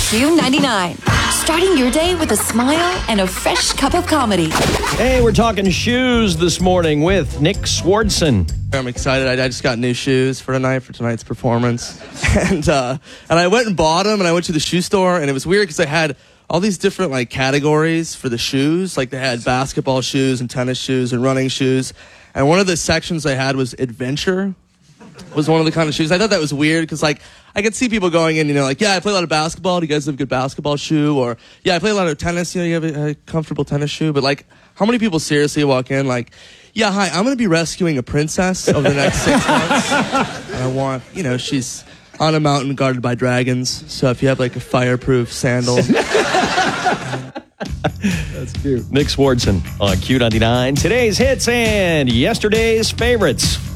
Q99. Starting your day with a smile and a fresh cup of comedy. Hey, we're talking shoes this morning with Nick Swardson. I'm excited. I just got new shoes for tonight's performance. And I went and bought them, and I went to the shoe store, and it was weird because they had all these different like categories for the shoes. Like they had basketball shoes and tennis shoes and running shoes. And one of the sections they had was adventure. Was one of the kind of shoes. I thought that was weird because, like, I could see people going in, like, yeah, I play a lot of basketball. Do you guys have a good basketball shoe? Or, yeah, I play a lot of tennis. You have a comfortable tennis shoe. But, like, how many people seriously walk in, like, yeah, hi, I'm going to be rescuing a princess over the next 6 months. And I want, she's on a mountain guarded by dragons. So if you have, like, a fireproof sandal. That's cute. Nick Swardson on Q99. Today's hits and yesterday's favorites.